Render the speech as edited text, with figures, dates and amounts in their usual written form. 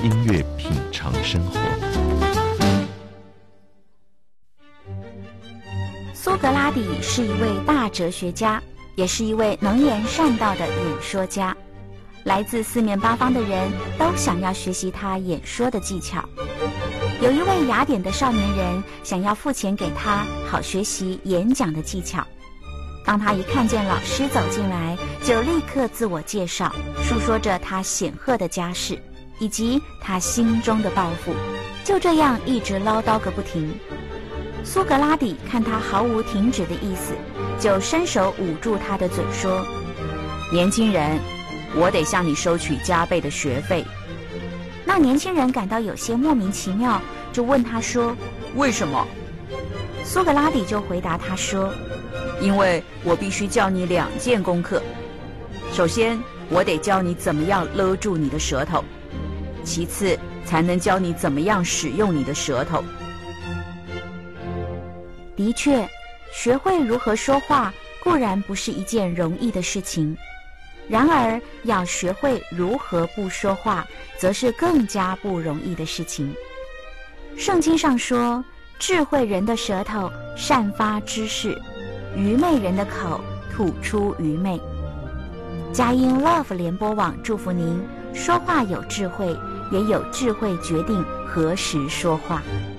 音乐品尝生活。 苏格拉底是一位大哲学家，也是一位能言善道的演说家。来自四面八方的人都想要学习他演说的技巧。有一位雅典的少年人想要付钱给他，好学习演讲的技巧。当他一看见老师走进来，就立刻自我介绍，述说着他显赫的家世以及他心中的抱负，就这样一直唠叨个不停。苏格拉底看他毫无停止的意思，就伸手捂住他的嘴说：年轻人，我得向你收取加倍的学费。那年轻人感到有些莫名其妙，就问他说：为什么？苏格拉底就回答他说：因为我必须教你2件功课。首先，我得教你怎么样勒住你的舌头，其次才能教你怎么样使用你的舌头。的确，学会如何说话固然不是一件容易的事情，然而要学会如何不说话，则是更加不容易的事情。圣经上说，智慧人的舌头散发知识，愚昧人的口吐出愚昧。佳音 Love 联播网祝福您，说话有智慧，也有智慧决定何时说话。